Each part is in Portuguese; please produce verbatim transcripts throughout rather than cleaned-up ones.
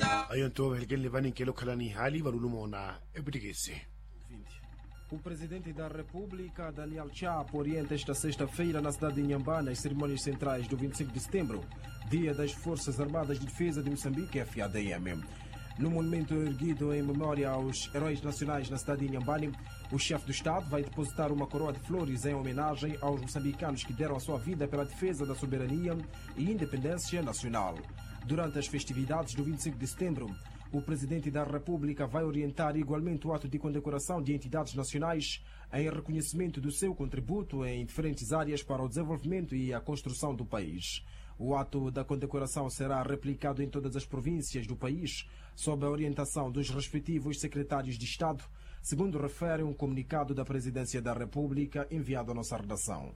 Ayonto helgen levanin kelo kalani hali varulumona ebutigese. O presidente da República, Daniel Chapo, orienta esta sexta-feira na cidade de Inhambane as cerimônias centrais do vinte e cinco de setembro, Dia das Forças Armadas de Defesa de Moçambique, F A D M. No monumento erguido em memória aos heróis nacionais na cidade de Inhambane, o chefe do Estado vai depositar uma coroa de flores em homenagem aos moçambicanos que deram a sua vida pela defesa da soberania e independência nacional. Durante as festividades do vinte e cinco de setembro, o Presidente da República vai orientar igualmente o ato de condecoração de entidades nacionais em reconhecimento do seu contributo em diferentes áreas para o desenvolvimento e a construção do país. O ato da condecoração será replicado em todas as províncias do país, sob a orientação dos respectivos secretários de Estado, segundo refere um comunicado da Presidência da República enviado à nossa redação.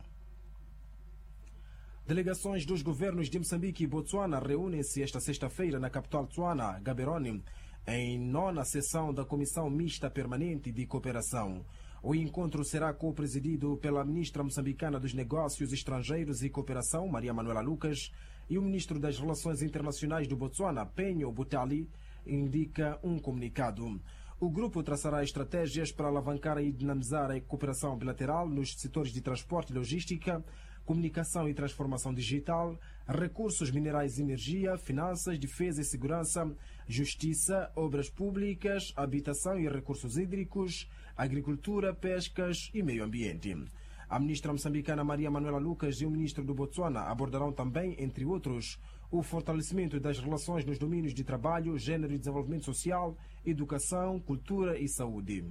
Delegações dos governos de Moçambique e Botsuana reúnem-se esta sexta-feira na capital Tsuana, Gaborone, em nona sessão da Comissão Mista Permanente de Cooperação. O encontro será co-presidido pela ministra moçambicana dos Negócios Estrangeiros e Cooperação, Maria Manuela Lucas, e o ministro das Relações Internacionais do Botsuana, Penho Butali, indica um comunicado. O grupo traçará estratégias para alavancar e dinamizar a cooperação bilateral nos setores de transporte e logística, comunicação e transformação digital, recursos minerais e energia, finanças, defesa e segurança, justiça, obras públicas, habitação e recursos hídricos, agricultura, pescas e meio ambiente. A ministra moçambicana Maria Manuela Lucas e o ministro do Botsuana abordarão também, entre outros, o fortalecimento das relações nos domínios de trabalho, gênero e desenvolvimento social, educação, cultura e saúde.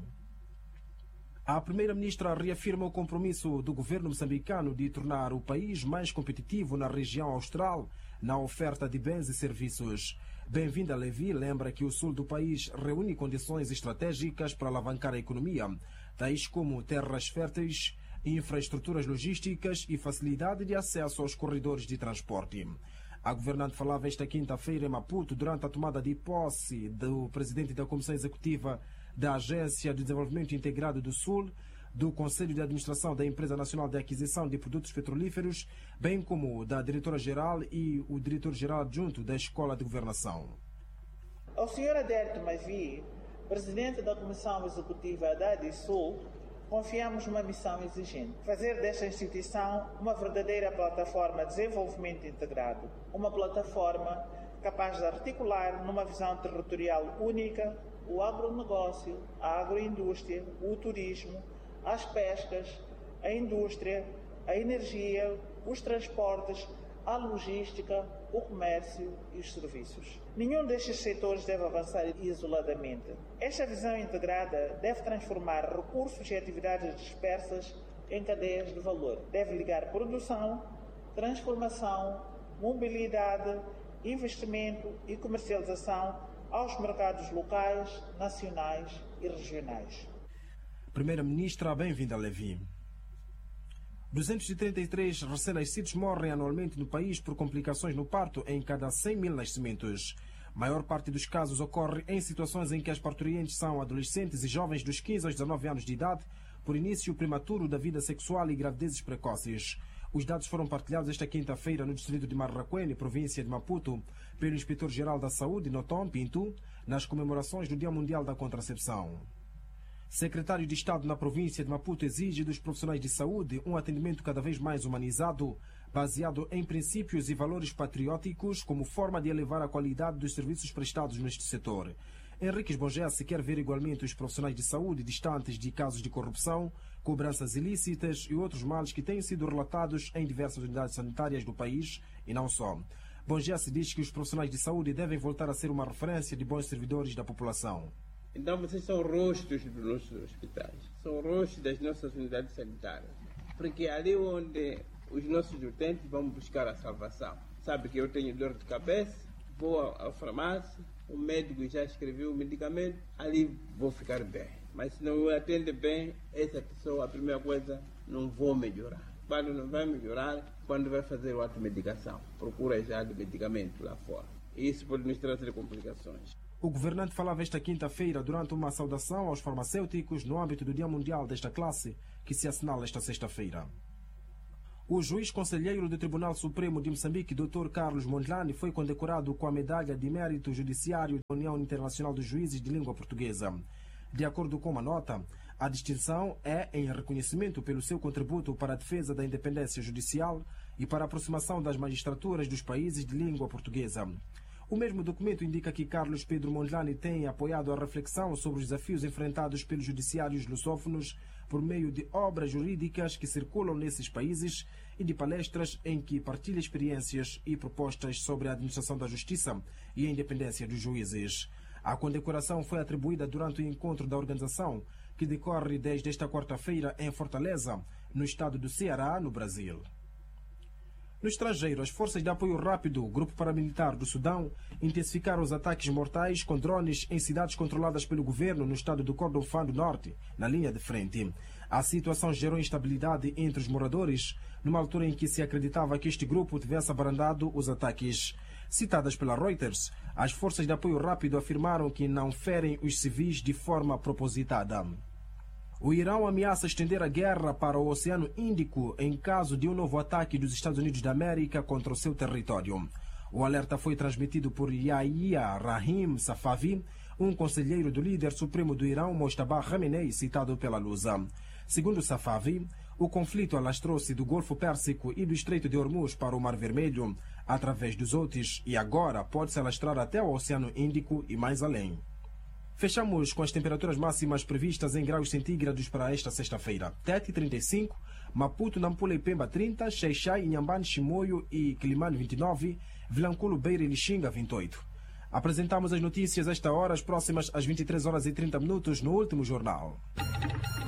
A primeira-ministra reafirma o compromisso do governo moçambicano de tornar o país mais competitivo na região austral na oferta de bens e serviços. Bem-vinda Levi lembra que o sul do país reúne condições estratégicas para alavancar a economia, tais como terras férteis, infraestruturas logísticas e facilidade de acesso aos corredores de transporte. A governante falava esta quinta-feira em Maputo durante a tomada de posse do presidente da Comissão Executiva da Agência de Desenvolvimento Integrado do Sul, do Conselho de Administração da Empresa Nacional de Aquisição de Produtos Petrolíferos, bem como da Diretora-Geral e o Diretor-Geral Adjunto da Escola de Governação. Ao senhor Adérito Mavi, presidente da Comissão Executiva da A D I Sul, confiamos uma missão exigente: fazer desta instituição uma verdadeira plataforma de desenvolvimento integrado, uma plataforma capaz de articular numa visão territorial única o agronegócio, a agroindústria, o turismo, as pescas, a indústria, a energia, os transportes, a logística, o comércio e os serviços. Nenhum destes setores deve avançar isoladamente. Esta visão integrada deve transformar recursos e atividades dispersas em cadeias de valor. Deve ligar produção, transformação, mobilidade, investimento e comercialização aos mercados locais, nacionais e regionais. Primeira-Ministra, bem-vinda, Levi. duzentos e trinta e três recém-nascidos morrem anualmente no país por complicações no parto em cada cem mil nascimentos. A maior parte dos casos ocorre em situações em que as parturientes são adolescentes e jovens dos quinze aos dezenove anos de idade, por início prematuro da vida sexual e gravidezes precoces. Os dados foram partilhados esta quinta-feira no distrito de Marraquene, província de Maputo, pelo Inspetor-Geral da Saúde, Notom Pinto, nas comemorações do Dia Mundial da Contracepção. Secretário de Estado na província de Maputo exige dos profissionais de saúde um atendimento cada vez mais humanizado, baseado em princípios e valores patrióticos, como forma de elevar a qualidade dos serviços prestados neste setor. Henrique Esbongesse quer ver igualmente os profissionais de saúde distantes de casos de corrupção, cobranças ilícitas e outros males que têm sido relatados em diversas unidades sanitárias do país e não só. Bongesse diz que os profissionais de saúde devem voltar a ser uma referência de bons servidores da população. Então vocês são rostos dos nossos hospitais, são rostos das nossas unidades sanitárias, porque é ali onde os nossos utentes vão buscar a salvação. Sabe que eu tenho dor de cabeça, vou à farmácia, o médico já escreveu o medicamento, ali vou ficar bem. Mas se não me atende bem, essa pessoa, a primeira coisa, não vou melhorar. Quando não vai melhorar, quando vai fazer outra medicação, procura já de medicamento lá fora. Isso pode nos trazer complicações. O governante falava esta quinta-feira durante uma saudação aos farmacêuticos no âmbito do Dia Mundial desta classe, que se assinala esta sexta-feira. O juiz conselheiro do Tribunal Supremo de Moçambique, doutor Carlos Mondlane, foi condecorado com a Medalha de Mérito Judiciário da União Internacional dos Juízes de Língua Portuguesa. De acordo com uma nota, a distinção é em reconhecimento pelo seu contributo para a defesa da independência judicial e para a aproximação das magistraturas dos países de língua portuguesa. O mesmo documento indica que Carlos Pedro Mondlane tem apoiado a reflexão sobre os desafios enfrentados pelos judiciários lusófonos por meio de obras jurídicas que circulam nesses países e de palestras em que partilha experiências e propostas sobre a administração da justiça e a independência dos juízes. A condecoração foi atribuída durante o encontro da organização, que decorre desde esta quarta-feira em Fortaleza, no estado do Ceará, no Brasil. No estrangeiro, as forças de apoio rápido, grupo paramilitar do Sudão, intensificaram os ataques mortais com drones em cidades controladas pelo governo no estado do Kordofã do Norte, na linha de frente. A situação gerou instabilidade entre os moradores, numa altura em que se acreditava que este grupo tivesse abrandado os ataques. Citadas pela Reuters, as forças de apoio rápido afirmaram que não ferem os civis de forma propositada. O Irão ameaça estender a guerra para o Oceano Índico em caso de um novo ataque dos Estados Unidos da América contra o seu território. O alerta foi transmitido por Yahya Rahim Safavi, um conselheiro do líder supremo do Irão, Mojtaba Khamenei, citado pela Lusa. Segundo Safavi, o conflito alastrou-se do Golfo Pérsico e do Estreito de Hormuz para o Mar Vermelho, através dos Houthis, e agora pode se alastrar até o Oceano Índico e mais além. Fechamos com as temperaturas máximas previstas em graus centígrados para esta sexta-feira. Tete, trinta e cinco, Maputo, Nampula e Pemba, trinta, Xai-Xai, Inhambane, Chimoio e Quilimane, vinte e nove, Vilanculo, Beira e Lixinga, vinte e oito. Apresentamos as notícias a esta hora, as próximas às vinte e três horas e trinta minutos no Último Jornal.